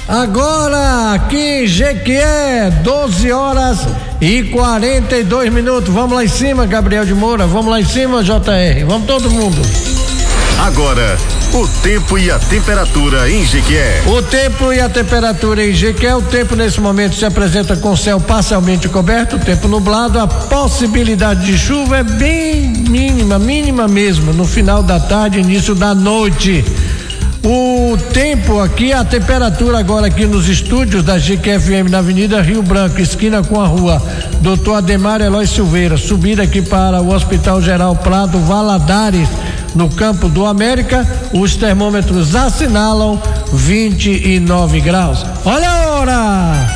Agora, aqui em Jequié, 12h42. Vamos lá em cima, Gabriel de Moura. Vamos lá em cima, JR. Vamos todo mundo. Agora, o tempo e a temperatura em Jequié. O tempo e a temperatura em Jequié. O tempo nesse momento se apresenta com céu parcialmente coberto, tempo nublado. A possibilidade de chuva é bem mínima mesmo, no final da tarde, início da noite. O tempo aqui, a temperatura agora aqui nos estúdios da Jequié FM na Avenida Rio Branco, esquina com a rua Doutor Ademar Eloy Silveira, subida aqui para o Hospital Geral Prado Valadares, no Campo do América, os termômetros assinalam 29 graus. Olha a hora!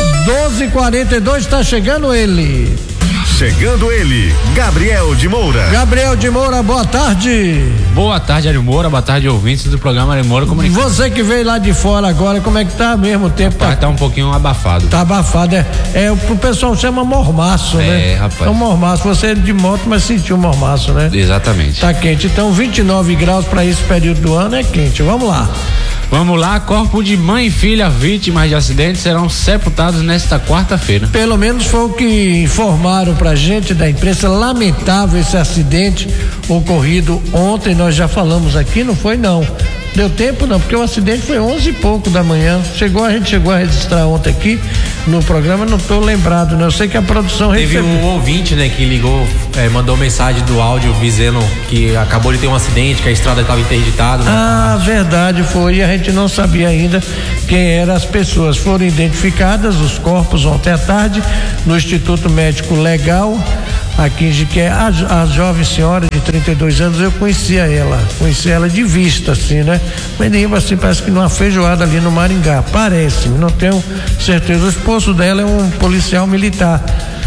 12h42, está chegando ele. Chegando ele, Gabriel de Moura. Gabriel de Moura, boa tarde. Boa tarde, Ari Moura, boa tarde, ouvintes do programa Ari Moura Comunicação. Você que veio lá de fora agora, como é que tá mesmo o tempo? Tá um pouquinho abafado. Tá abafado, o pessoal chama mormaço, né? É, rapaz. É um mormaço, você é de moto, mas sentiu um mormaço, né? Exatamente. Tá quente, então 29 graus para esse período do ano é quente, vamos lá. Vamos lá, corpo de mãe e filha vítimas de acidente serão sepultados nesta quarta-feira. Pelo menos foi o que informaram pra gente da imprensa. Lamentável esse acidente ocorrido ontem, nós já falamos aqui, não foi não. Deu tempo não, porque o acidente foi 11 e pouco da manhã. A gente chegou a registrar ontem aqui no programa, não estou lembrado, né? Eu sei que a produção teve um ouvinte, né, que ligou, mandou mensagem do áudio dizendo que acabou de ter um acidente, que a estrada estava interditada. Né? Ah, verdade, foi, e a gente não sabia ainda quem eram as pessoas. Foram identificadas os corpos ontem à tarde no Instituto Médico Legal aqui em Jequié. A jovem senhora de 32 anos, eu conhecia ela de vista, assim, né? Mas assim, parece que numa feijoada ali no Maringá, parece-me, não tenho certeza. O esposo dela é um policial militar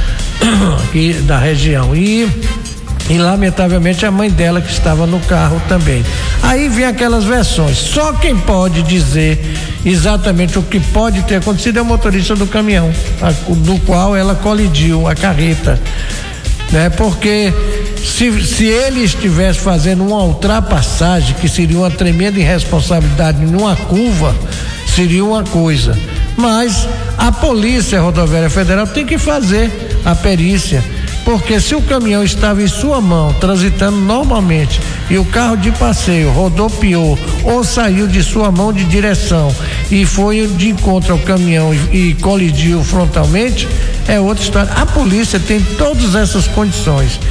aqui da região e lamentavelmente a mãe dela que estava no carro também. Aí vem aquelas versões, só quem pode dizer exatamente o que pode ter acontecido é o motorista do caminhão, do qual ela colidiu, a carreta, né? Porque se ele estivesse fazendo uma ultrapassagem, que seria uma tremenda irresponsabilidade numa curva, seria uma coisa, mas a Polícia Rodoviária Federal tem que fazer a perícia, porque se o caminhão estava em sua mão, transitando normalmente, e o carro de passeio rodopiou ou saiu de sua mão de direção e foi de encontro ao caminhão e colidiu frontalmente, é outra história. A polícia tem todas essas condições,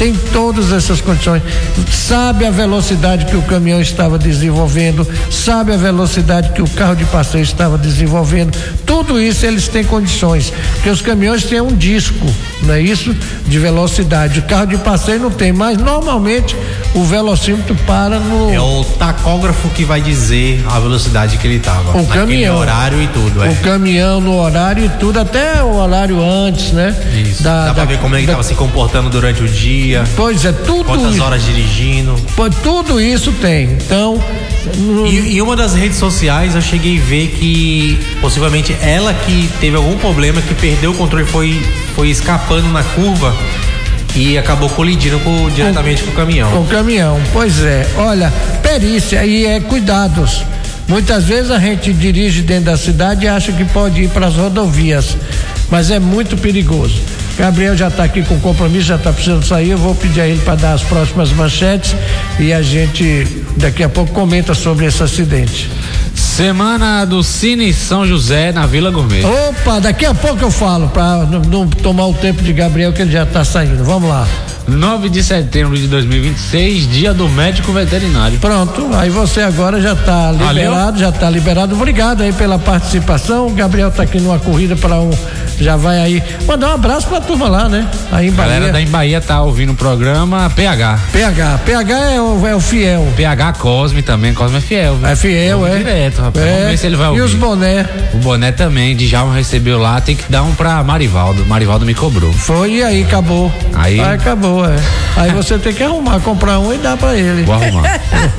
sabe a velocidade que o caminhão estava desenvolvendo, sabe a velocidade que o carro de passeio estava desenvolvendo, tudo isso eles têm condições, porque os caminhões têm um disco, não é isso? De velocidade, o carro de passeio não tem, mas normalmente o velocímetro para no... É o tacógrafo que vai dizer a velocidade que ele estava. O caminhão. Horário e tudo, O caminhão no horário e tudo, até o horário antes, né? Isso. Dá pra ver como ele estava se comportando durante o dia. Pois é, tudo. Quantas horas dirigindo. Tudo isso tem. Então. E uma das redes sociais eu cheguei a ver que possivelmente ela que teve algum problema, que perdeu o controle, foi escapando na curva e acabou colidindo diretamente com o caminhão. Com o caminhão, pois é. Olha, perícia e cuidados. Muitas vezes a gente dirige dentro da cidade e acha que pode ir para as rodovias, mas é muito perigoso. Gabriel já está aqui com compromisso, já está precisando sair. Eu vou pedir a ele para dar as próximas manchetes e a gente daqui a pouco comenta sobre esse acidente. Semana do Cine São José na Vila Gourmet. Opa, daqui a pouco eu falo, para não tomar o tempo de Gabriel, que ele já está saindo. Vamos lá. 9 de setembro de 2026, dia do médico veterinário. Pronto, aí você agora já está liberado, já está liberado. Obrigado aí pela participação. O Gabriel está aqui numa corrida para já vai aí. Mandar um abraço pra turma lá, né? Aí em Bahia. A galera da Bahia tá ouvindo o programa PH é o fiel. PH Cosme também, Cosme é fiel, viu? É fiel, direto, rapaz. Vamos ver se ele vai ouvir. E os boné? O boné também, Djalma recebeu lá, tem que dar um pra Marivaldo me cobrou. Foi, e aí acabou. Aí acabou, Aí você tem que comprar um e dar pra ele. Vou arrumar.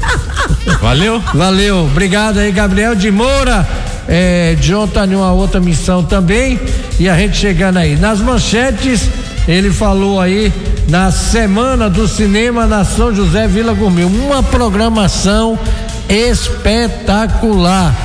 Valeu, obrigado aí, Gabriel de Moura. John tá em uma outra missão também, e a gente chegando aí. Nas manchetes, ele falou aí na Semana do Cinema na São José Vila Gourmet, uma programação espetacular.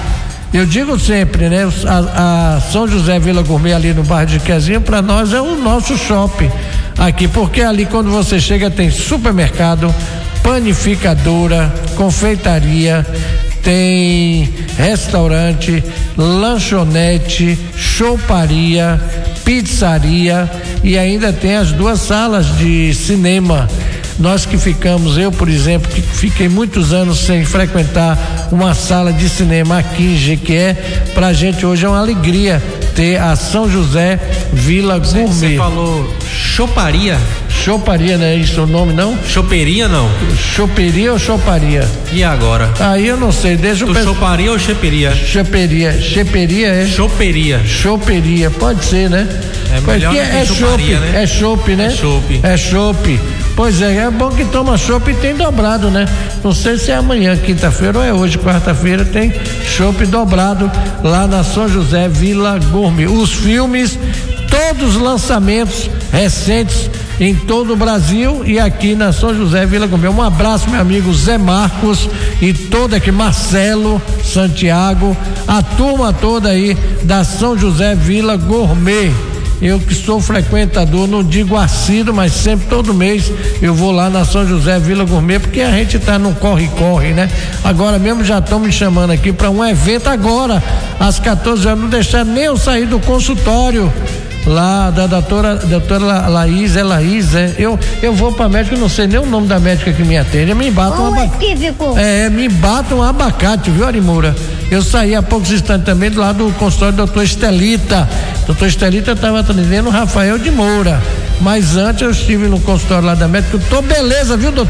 Eu digo sempre, né? A São José Vila Gourmet ali no bairro de Quezinho, para nós é o nosso shopping aqui, porque ali quando você chega tem supermercado, panificadora, confeitaria, tem restaurante, lanchonete, choparia, pizzaria e ainda tem as 2 salas de cinema. Nós que ficamos, eu por exemplo, que fiquei muitos anos sem frequentar uma sala de cinema aqui em Jequié, pra gente hoje é uma alegria ter a São José Vila Gourmet. Você falou choparia? Choparia, não é isso o nome, não? Choperia, não? Choperia ou choparia? E agora? Aí eu não sei, deixa eu pensar. Choparia ou cheperia? Cheperia é? Choperia. Choperia, pode ser, né? É melhor porque é chope, né? É chope, né? É chope. É chope. Pois é bom que toma chope e tem dobrado, né? Não sei se é amanhã, quinta-feira, ou é hoje, quarta-feira, tem chope dobrado lá na São José Vila Gourmet. Os filmes, todos os lançamentos recentes em todo o Brasil e aqui na São José Vila Gourmet. Um abraço, meu amigo Zé Marcos e toda aqui, Marcelo, Santiago, a turma toda aí da São José Vila Gourmet. Eu que sou frequentador, não digo assíduo, mas sempre, todo mês, eu vou lá na São José Vila Gourmet, porque a gente tá no corre-corre, né? Agora mesmo já estão me chamando aqui para um evento agora, às 14 horas, não deixar nem eu sair do consultório lá da doutora Laís, eu vou pra médica, não sei nem o nome da médica que me atende, me bata um abacate. Me bata um abacate, viu, Arimura? Eu saí há poucos instantes também do lado do consultório do doutor Estelita. Doutor Estelita estava atendendo o Rafael de Moura. Mas antes eu estive no consultório lá da médica, eu tô beleza, viu, doutor?